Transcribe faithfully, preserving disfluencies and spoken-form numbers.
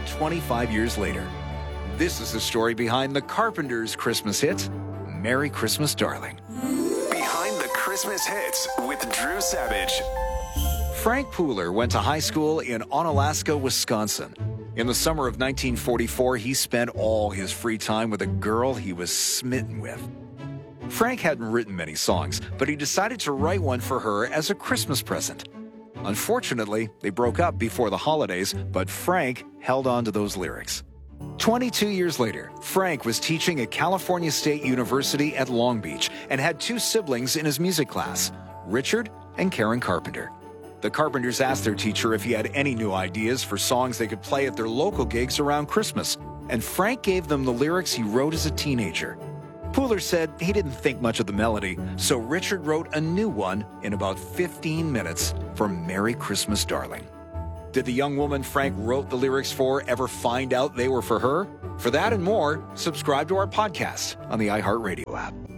twenty-five years later. This is the story behind the Carpenters' Christmas hit, Merry Christmas, Darling. Behind the Christmas hits with Drew Savage. Frank Pooler went to high school in Onalaska, Wisconsin. In the summer of nineteen forty-four, he spent all his free time with a girl he was smitten with. Frank hadn't written many songs, but he decided to write one for her as a Christmas present. Unfortunately, they broke up before the holidays, but Frank held on to those lyrics. twenty-two years later, Frank was teaching at California State University at Long Beach and had two siblings in his music class, Richard and Karen Carpenter. The Carpenters asked their teacher if he had any new ideas for songs they could play at their local gigs around Christmas, and Frank gave them the lyrics he wrote as a teenager. Pooler said he didn't think much of the melody, so Richard wrote a new one in about fifteen minutes for Merry Christmas, Darling. Did the young woman Frank wrote the lyrics for ever find out they were for her? For that and more, subscribe to our podcast on the iHeartRadio app.